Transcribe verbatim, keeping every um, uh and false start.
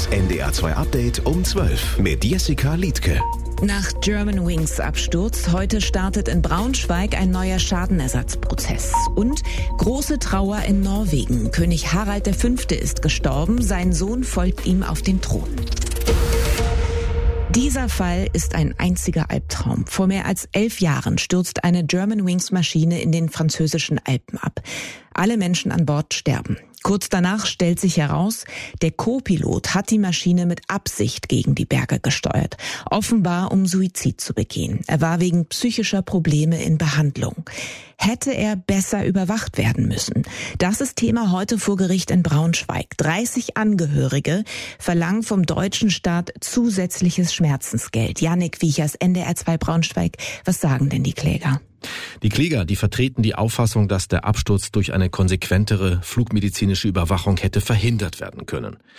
N D R zwei Update um zwölf mit Jessica Liedtke. Nach Germanwings-Absturz heute startet in Braunschweig ein neuer Schadenersatzprozess. Und große Trauer in Norwegen. König Harald der Fünfte ist gestorben, sein Sohn folgt ihm auf den Thron. Dieser Fall ist ein einziger Albtraum. Vor mehr als elf Jahren stürzt eine Germanwings-Maschine in den französischen Alpen ab. Alle Menschen an Bord sterben. Kurz danach stellt sich heraus, der Co-Pilot hat die Maschine mit Absicht gegen die Berge gesteuert. Offenbar, um Suizid zu begehen. Er war wegen psychischer Probleme in Behandlung. Hätte er besser überwacht werden müssen? Das ist Thema heute vor Gericht in Braunschweig. dreißig Angehörige verlangen vom deutschen Staat zusätzliches Schmerzensgeld. Jannik Wiechers, N D R zwei Braunschweig. Was sagen denn die Kläger? Die Kläger, die vertreten die Auffassung, dass der Absturz durch eine konsequentere flugmedizinische Überwachung hätte verhindert werden können.